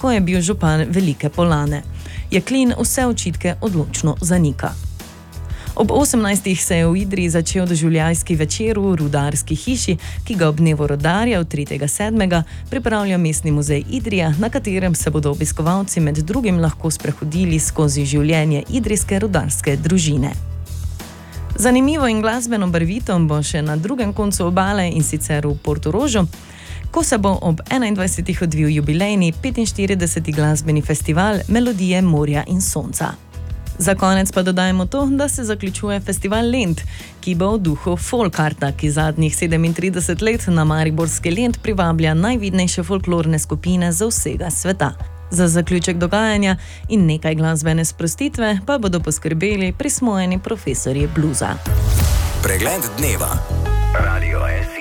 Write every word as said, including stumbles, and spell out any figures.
ko je bil župan Velike Polane. Jaklin vse očitke odločno zanika. Ob osemnajstih se je v Idriji začel doživljajski večer v Rudarski hiši, ki ga ob dnevu rudarjev tretjega sedmega pripravlja Mestni muzej Idrija, na katerem se bodo obiskovalci med drugim lahko sprehodili skozi življenje idrijske rudarske družine. Zanimivo in glasbeno barvito bo še na drugem koncu obale, in sicer v Portorožu, ko se bo ob enaindvajsetih odvil jubilejni petinštirideseti glasbeni festival Melodije morja in sonca. Za konec pa dodajmo to, da se zaključuje festival Lent, ki bo v duhu Folkarta, ki zadnjih sedemintrideset let na mariborski Lent privablja najvidnejše folklorne skupine z vsega sveta. Za zaključek dogajanja in nekaj glasbene sprostitve pa bodo poskrbeli prismojeni profesorji bluza. Pregled dneva. Radio S.